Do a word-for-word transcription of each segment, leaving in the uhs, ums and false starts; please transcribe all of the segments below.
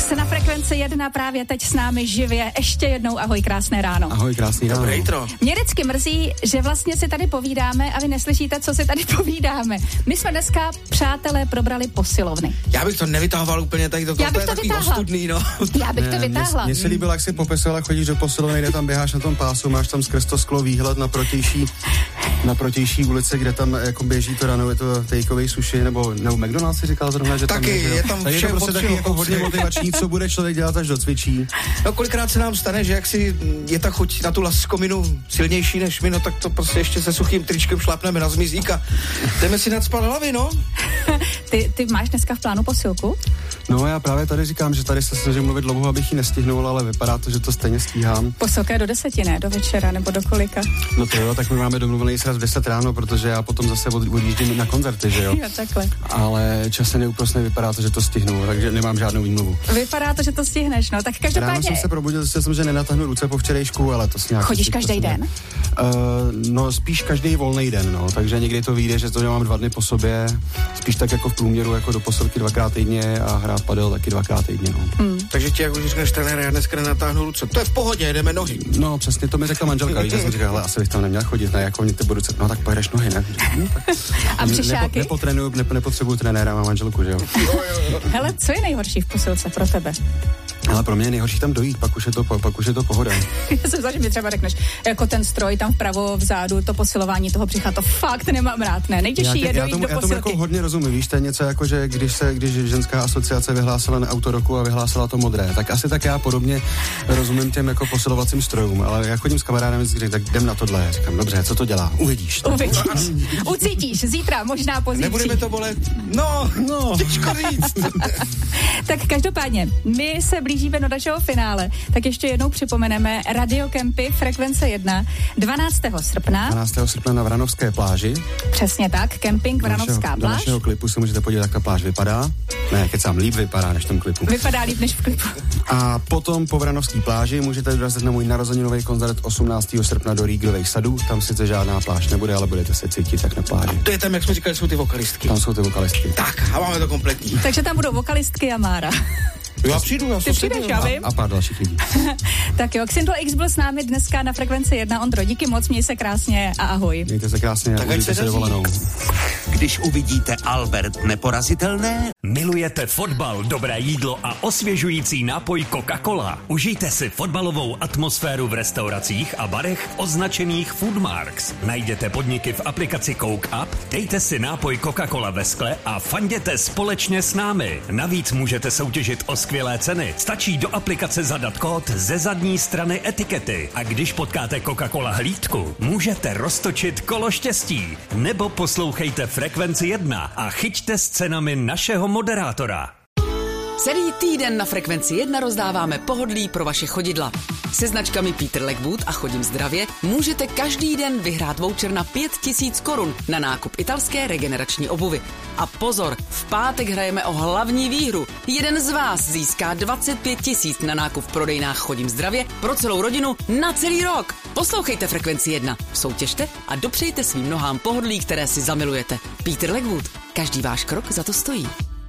Jste na Frekvenci jedna právě teď s námi živě. Ještě jednou ahoj, krásné ráno. Ahoj, krásný ráno. Dobré jitro. Mě vždycky mrzí, že vlastně si tady povídáme a vy neslyšíte, co si tady povídáme. My jsme dneska, přátelé, probrali posilovny. Já bych to nevytahoval úplně tady, to, to, Já bych je to takový vytáhla. ostudný, no. Já bych Ne, to vytáhla. Mně se líbilo, jak si popisovala, chodíš do posilovny, kde tam běháš na tom pásu, máš tam skrz to sklo výhled na protější, na protější ulici, kde tam jako běží to rano, je to takeaway sushi, nebo, nebo McDonald's si říkal zrovna, že Taky, tam je, je tam tak je to vše prostě od taky všeho jako hodně kousek. motivační, co bude člověk dělat, až docvičí. No kolikrát se nám stane, že jak si je ta chuť na tu laskominu silnější než my, no tak to prostě ještě se suchým tričkem šlápneme na zmizík a jdeme si nacpat hlavy, no. Ty, ty máš dneska v plánu posilku? No já právě tady říkám, že tady se snažím mluvit dlouho, abych ji nestihnul, ale vypadá to, že to stejně stíhám. Posilka je do deseti, ne? Do večera nebo do kolika? No to jo, tak my máme domluvený sraz v deset ráno, protože já potom zase od- odjíždím na koncerty, že jo. Jo, takhle. Ale čas se neúprosně vypadá to, že to stihnu, takže nemám žádnou výmluvu. Vypadá to, že to stihneš, no. Tak Ráno každopádně... jsem se probudil, zjistil jsem, že nenatáhnu ruce po včerejšku, ale to si nějak... Chodíš to každý si- den? Uh, no spíš každý volný den, no, takže někdy to vyjde, že to mám dva dny po sobě, spíš tak jako v průměru, jako do posilky dvakrát týdně a hrát padel taky dvakrát týdně, no. Hmm. Takže ti, jak už řekneš, trenér, já dneska nenatáhnu ruce. To je v pohodě, jdeme nohy. No přesně, to mi řekla manželka, víš, že jsem říkal, hele, asi bych tam neměl chodit, ne, jako mě ty budu, no tak pojedeš nohy, ne? Hm, tak. A břišáky? Nepo, nepotrenuju, ne, nepotřebuju trenéra, mám manželku, že jo. Hele, co je nejhorší v posilce pro tebe? Ale pro mě je nejhorší tam dojít, pak už je to, pak už je to pohoda. Já jsem za, že mi třeba řekneš, jako ten stroj tam vpravo, vzadu, to posilování toho břicha, to fakt nemám rád, ne? Nejtěžší já, je já dojít tomu, do já tomu posilky. jako hodně rozumím, víš, to je něco jako, že když se, když ženská asociace vyhlásila na auto roku a vyhlásila to modré, tak asi tak já podobně rozumím těm jako posilovacím strojům, ale já chodím s kamarádem vždycky, tak jdem na tohle, já říkám, dobře, co to dělá, uvidíš. To. Uvidíš, ucítíš, zítra, možná pozítří. Nebudeme to bolet? No, no, těžko říct. Tak každopádně, my se blížíme do našeho finále, tak ještě jednou připomeneme Radiokempy Frekvence jedna dvanáctého srpna. dvanáctého srpna na Vranovské pláži. Přesně tak, kemping Vranovská Do pláž. našeho klipu se můžete podívat, jak ta pláž vypadá. Ne, kecám, líp vypadá než v tom klipu. Vypadá líp než v klipu. A potom po Vranovské pláži můžete dorazit na můj narozeninový koncert osmnáctého srpna do Ríglových sadů. Tam sice žádná pláž nebude, ale budete se cítit tak na pláži. To je tam, jak jsme říkali, jsou ty vokalistky. Tam jsou ty vokalistky. Tak, a máme to kompletní. Takže tam budou vokalistky a Mára. Já přijdu, já Ty to přijdeš, já vím. A pár dalších lidí. Tak jo, Xindl X byl s námi dneska na Frekvenci jedna. Ondro, díky moc, měj se krásně a ahoj. Mějte se krásně a Tak ať užijte se se daří. dovolenou. Když uvidíte Albert Neporazitelné, Milujete fotbal, dobré jídlo a osvěžující nápoj Coca-Cola? Užijte si fotbalovou atmosféru v restauracích a barech označených Foodmarks. Najděte podniky v aplikaci Coke Up, dejte si nápoj Coca-Cola ve skle a fanděte společně s námi. Navíc můžete soutěžit o skvělé ceny. Stačí do aplikace zadat kód ze zadní strany etikety. A když potkáte Coca-Cola hlídku, můžete roztočit kolo štěstí. Nebo poslouchejte Frekvenci jedna a chyťte s cenami našeho moderátora. Celý týden na Frekvenci jedna rozdáváme pohodlí pro vaše chodidla. Se značkami Peter Legwood a Chodím zdravě můžete každý den vyhrát voucher na pět tisíc korun na nákup italské regenerační obuvy. A pozor, v pátek hrajeme o hlavní výhru. Jeden z vás získá dvacet pět tisíc na nákup v prodejnách Chodím zdravě pro celou rodinu na celý rok. Poslouchejte Frekvenci jedna, soutěžte a dopřejte svým nohám pohodlí, které si zamilujete. Peter Legwood, každý váš krok za to stojí.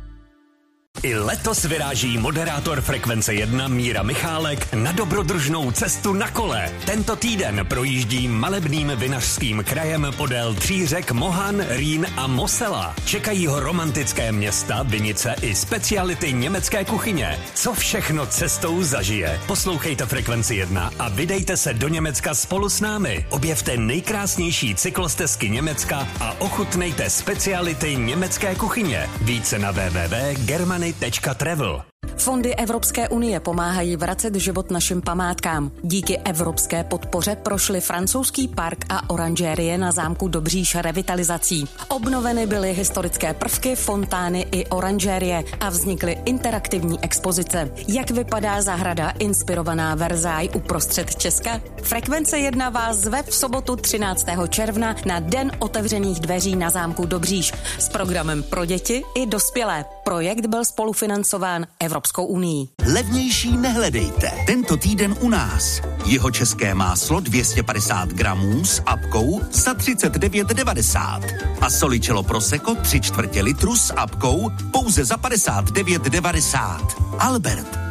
I letos vyráží moderátor Frekvence jedna Míra Michálek na dobrodružnou cestu na kole. Tento týden projíždí malebným vinařským krajem podél tří řek Mohan, Rýn a Mosela. Čekají ho romantické města, vinice i speciality německé kuchyně. Co všechno cestou zažije? Poslouchejte Frekvenci jedna a vydejte se do Německa spolu s námi. Objevte nejkrásnější cyklostezky Německa a ochutnejte speciality německé kuchyně. Více na w w w tečka germany tečka travel. Fondy Evropské unie pomáhají vracet život našim památkám. Díky evropské podpoře prošly francouzský park a oranžérie na zámku Dobříš revitalizací. Obnoveny byly historické prvky, fontány i oranžérie a vznikly interaktivní expozice. Jak vypadá zahrada inspirovaná Versailles uprostřed Česka? Frekvence jedna vás zve v sobotu třináctého června na Den otevřených dveří na zámku Dobříš s programem pro děti i dospělé. Projekt byl spolufinancován Evropskou unii. levnější nehledejte. Tento týden u nás. Jihočeské máslo dvě stě padesát gramů s apkou za třicet devět devadesát. A Solicello Prosecco tři čtvrtě litru s apkou pouze za padesát devět devadesát. Albert,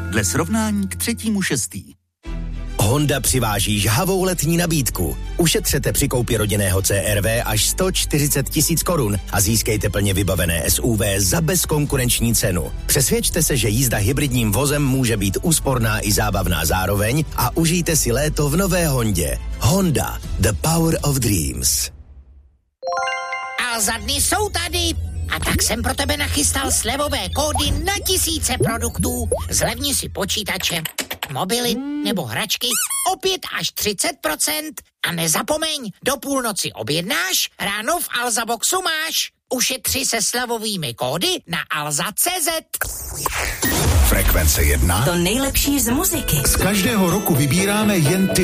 Dle srovnání k třetímu šestý. Honda přiváží žhavou letní nabídku. Ušetřete při koupi rodinného C R V až sto čtyřicet tisíc korun a získejte plně vybavené S U V za bezkonkurenční cenu. Přesvědčte se, že jízda hybridním vozem může být úsporná i zábavná zároveň a užijte si léto v nové Hondě. Honda, the power of dreams. Alza dny jsou tady. A tak jsem pro tebe nachystal slevové kódy na tisíce produktů. Zlevni si počítače, mobily nebo hračky o pět až třicet procent. A nezapomeň, do půlnoci objednáš, ráno v Alza Boxu máš. Ušetři se slevovými kódy na alza tečka cé zet. Frekvence jedna. To nejlepší z muziky. Z každého roku vybíráme jen ty